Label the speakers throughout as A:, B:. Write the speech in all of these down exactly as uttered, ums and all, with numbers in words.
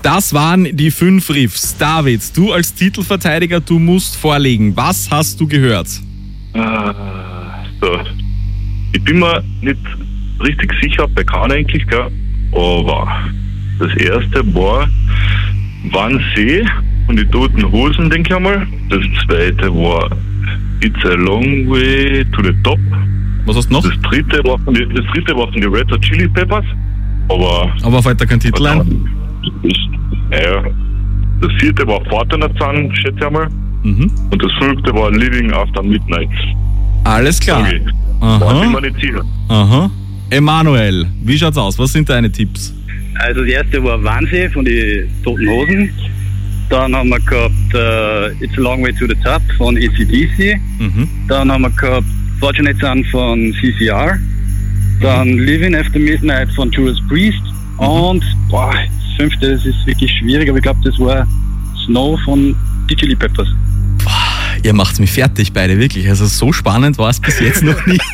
A: Das waren die fünf Riffs. David, du als Titelverteidiger, du musst vorlegen. Was hast du gehört?
B: Ah, so. Ich bin mir nicht richtig sicher, bei keiner eigentlich, gell? Aber das erste war Wannsee von den Toten Hosen, denke ich einmal. Das zweite war It's a Long Way to the Top.
A: Was hast du noch?
B: Das dritte war von den, das dritte war von den Red Hot Chili Peppers. Aber,
A: Aber fällt da kein Titel ein?
B: Ja. Das vierte war Vaternatzahn, schätze ich einmal.
A: Mhm.
B: Und das fünfte war Living After Midnight.
A: Alles klar.
B: Okay. War ich
A: Aha.
B: mir nicht sicher.
A: Aha. Emanuel, wie schaut's aus? Was sind deine Tipps?
C: Also das erste war Wannsee von den Toten Hosen. Dann haben wir gehabt uh, It's a Long Way to the Top von A C D C.
A: Mhm.
C: Dann haben wir gehabt Fortunate Son von C C R. Dann mhm. Living After Midnight von Judas Priest. Mhm. Und boah, das fünfte, das ist wirklich schwierig, aber ich glaube, das war Snow von die Chili Peppers.
A: Ihr macht's mich fertig beide, wirklich. Also so spannend war es bis jetzt noch nie.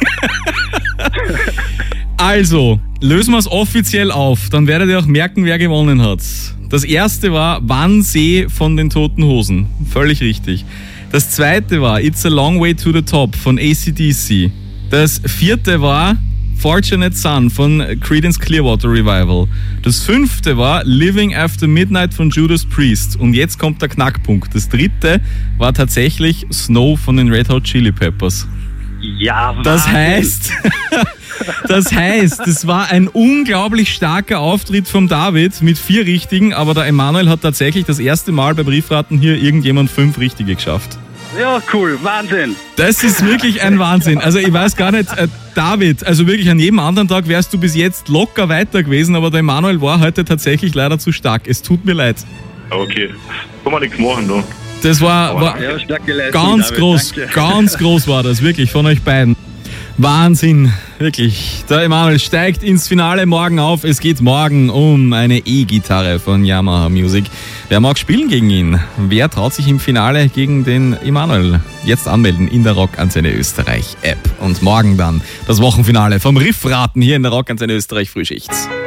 A: Also, lösen wir es offiziell auf. Dann werdet ihr auch merken, wer gewonnen hat. Das erste war Wannsee von den Toten Hosen. Völlig richtig. Das zweite war It's a Long Way to the Top von A C D C. Das vierte war Fortunate Son von Creedence Clearwater Revival. Das fünfte war Living After Midnight von Judas Priest. Und jetzt kommt der Knackpunkt. Das dritte war tatsächlich Snow von den Red Hot Chili Peppers.
C: Ja, Wahnsinn.
A: Das heißt, das heißt, es war ein unglaublich starker Auftritt vom David mit vier Richtigen, aber der Emanuel hat tatsächlich das erste Mal bei Briefraten hier irgendjemand fünf Richtige geschafft.
C: Ja, cool, Wahnsinn.
A: Das ist wirklich ein Wahnsinn. Also ich weiß gar nicht, äh, David, also wirklich an jedem anderen Tag wärst du bis jetzt locker weiter gewesen, aber der Emanuel war heute tatsächlich leider zu stark. Es tut mir leid.
B: Okay, kann man nichts machen, da.
A: Das war, war
C: Ja, starke Leistung,
A: ganz
C: David,
A: groß,
C: danke.
A: ganz groß war das, wirklich, von euch beiden. Wahnsinn, wirklich. Der Emanuel steigt ins Finale morgen auf. Es geht morgen um eine E-Gitarre von Yamaha Music. Wer mag spielen gegen ihn? Wer traut sich im Finale gegen den Emanuel? Jetzt anmelden in der Rockantenne Österreich App. Und morgen dann das Wochenfinale vom Riffraten hier in der Rockantenne Österreich Frühschicht.